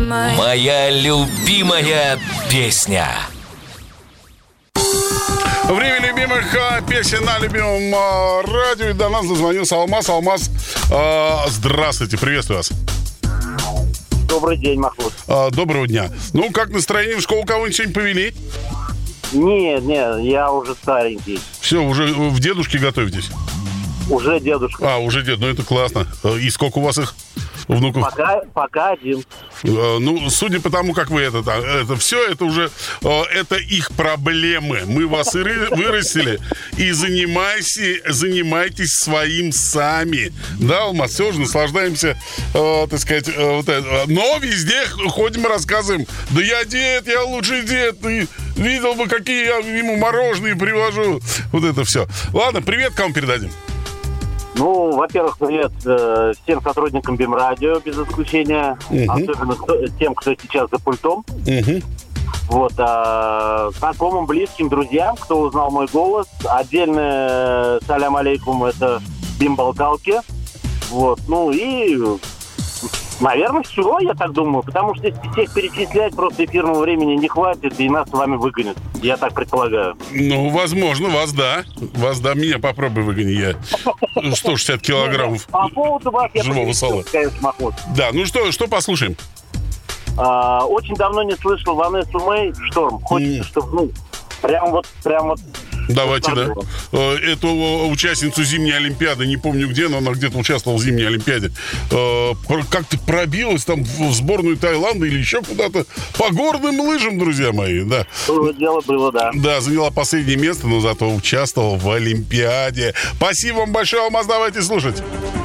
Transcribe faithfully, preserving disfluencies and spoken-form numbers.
Моя любимая песня. Время любимых а, песен на любимом а, радио. И до нас дозвонился Алмаз. Алмаз, а, здравствуйте, приветствую вас. Добрый день, Махмуд. А, доброго дня. Ну, как настроение? В школу кого-нибудь сегодня повели? Нет, нет, я уже старенький. Все, уже в дедушке готовитесь? Уже дедушка. А, уже дед, ну это классно. И сколько у вас их внуков? Пока, пока один. Ну, судя по тому, как вы это, это все, это уже, это их проблемы. Мы вас и вырастили, и занимайтесь, занимайтесь своим сами. Да, Алмаз, все уже наслаждаемся, э, так сказать, э, вот это. Но везде ходим и рассказываем: да я дед, я лучший дед, ты видел бы, какие я ему мороженые привожу. Вот это все. Ладно, привет, кому передадим? Ну, во-первых, привет э, всем сотрудникам БИМ-радио, без исключения. Uh-huh. Особенно кто, тем, кто сейчас за пультом. Uh-huh. Вот, а, знакомым, близким, друзьям, кто узнал мой голос. Отдельно салям алейкум, это БИМ-болталки. Вот, ну и... Наверное, все, я так думаю. Потому что если всех перечислять, просто эфирного времени не хватит, и нас с вами выгонят. Я так предполагаю. Ну, возможно, вас да. Вас да, меня попробуй выгони, я сто шестьдесят килограммов по поводу вас живого сала. Да, ну что, что послушаем? А, очень давно не слышал Ванессу Мэй «Шторм». Хочется, mm. чтобы, ну, прям вот, прям вот... Давайте, да. Эту участницу зимней Олимпиады, не помню где, но она где-то участвовала в зимней Олимпиаде, как-то пробилась там в сборную Таиланда или еще куда-то по горным лыжам, друзья мои, да. Дело было, да. Да, заняла последнее место, но зато участвовала в Олимпиаде. Спасибо вам большое, Алмаз, давайте слушать.